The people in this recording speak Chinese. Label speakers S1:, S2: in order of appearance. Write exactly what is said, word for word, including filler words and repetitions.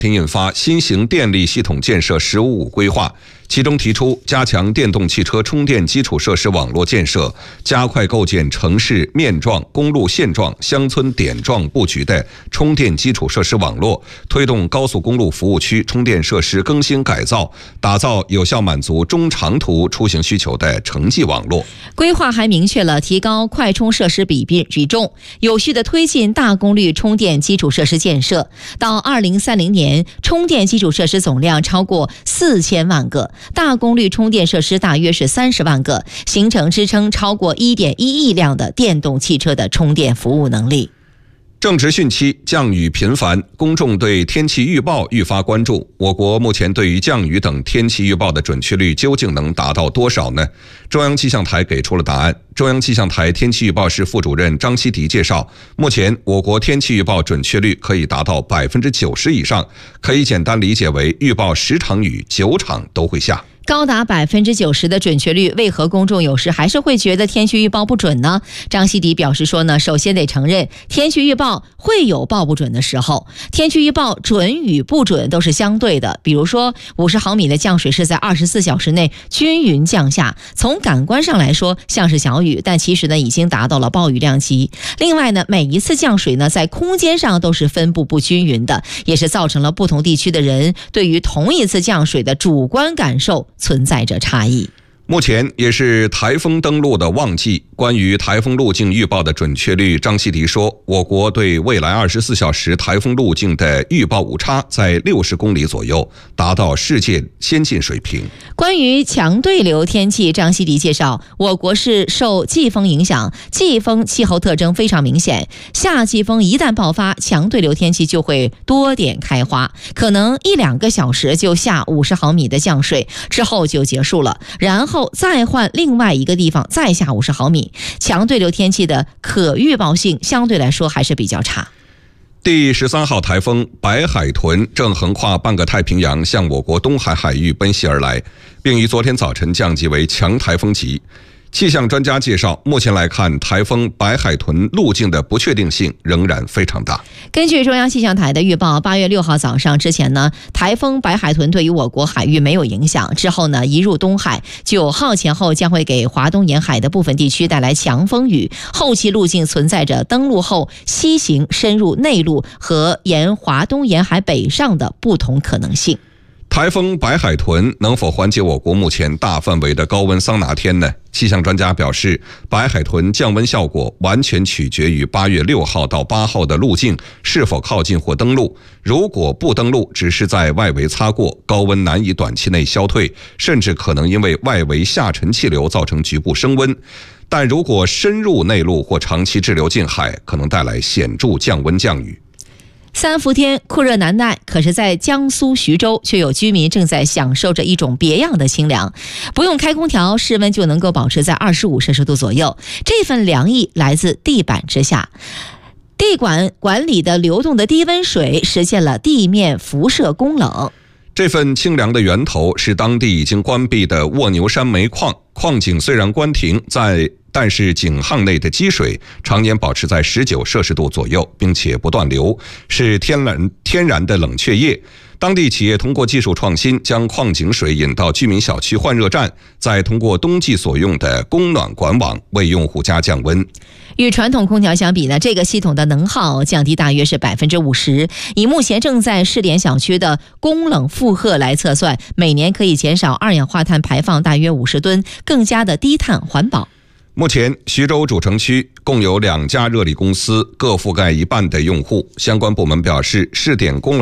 S1: 并引发新型电力系统建设“十五五”规划，其中提出加强电动汽车充电基础设施网络建设，加快构建城市面状、公路线状、乡村点状布局的充电基础设施网络，推动高速公路服务区充电设施更新改造，打造有效满足中长途出行需求的城际网络。
S2: 规划还明确了提高快充设施比比重，有序地推进大功率充电基础设施建设，到二零三零年，充电基础设施总量超过四千万个，大功率充电设施大约是三十万个，形成支撑超过 一点一亿辆的电动汽车的充电服务能力。
S1: 正值汛期，降雨频繁，公众对天气预报愈发关注。我国目前对于降雨等天气预报的准确率究竟能达到多少呢？中央气象台给出了答案。中央气象台天气预报室副主任张希迪介绍，目前我国天气预报准确率可以达到 百分之九十 以上，可以简单理解为预报十场雨九场都会下。
S2: 高达 百分之九十 的准确率，为何公众有时还是会觉得天气预报不准呢？张希迪表示说呢，首先得承认天气预报会有报不准的时候，天气预报准与不准都是相对的。比如说五十毫米的降水是在二十四小时内均匀降下，从感官上来说像是小雨，但其实呢已经达到了暴雨量级。另外呢，每一次降水呢在空间上都是分布不均匀的，也是造成了不同地区的人对于同一次降水的主观感受存在着差异。
S1: 目前也是台风登陆的旺季，关于台风路径预报的准确率，张希迪说，我国对未来二十四小时台风路径的预报误差在六十公里左右，达到世界先进水平。
S2: 关于强对流天气，张希迪介绍，我国是受季风影响，季风气候特征非常明显，夏季风一旦爆发，强对流天气就会多点开花，可能一两个小时就下五十毫米的降水，之后就结束了，然后再换另外一个地方再下五十毫米。强对流天气的可预报性相对来说还是比较差。
S1: 第十三号台风白海豚正横跨半个太平洋，向我国东海海域奔袭而来，并于昨天早晨降级为强台风级。气象专家介绍，目前来看，台风白海豚路径的不确定性仍然非常大。
S2: 根据中央气象台的预报，八月六号早上之前呢，台风白海豚对于我国海域没有影响，之后呢，移入东海，九号前后将会给华东沿海的部分地区带来强风雨，后期路径存在着登陆后西行深入内陆和沿华东沿海北上的不同可能性。
S1: 台风白海豚能否缓解我国目前大范围的高温桑拿天呢？气象专家表示，白海豚降温效果完全取决于八月六号到八号的路径是否靠近或登陆。如果不登陆，只是在外围擦过，高温难以短期内消退，甚至可能因为外围下沉气流造成局部升温。但如果深入内陆或长期滞留近海，可能带来显著降温降雨。
S2: 三伏天酷热难耐，可是在江苏徐州却有居民正在享受着一种别样的清凉，不用开空调，室温就能够保持在二十五摄氏度左右。这份凉意来自地板之下，地管管理的流动的低温水实现了地面辐射供冷。
S1: 这份清凉的源头是当地已经关闭的卧牛山煤矿，矿井虽然关停，在但是井巷内的积水常年保持在十九摄氏度左右，并且不断流，是天然天然的冷却液。当地企业通过技术创新，将矿井水引到居民小区换热站，再通过冬季所用的供暖管网为用户家降温。
S2: 与传统空调相比呢，这个系统的能耗降低大约是 百分之五十。 以目前正在试点小区的供冷负荷来测算，每年可以减少二氧化碳排放大约五十吨，更加的低碳环保。
S1: 目前徐州主城区共有两家热力公司，各覆盖一半的用户。相关部门表示，试点供冷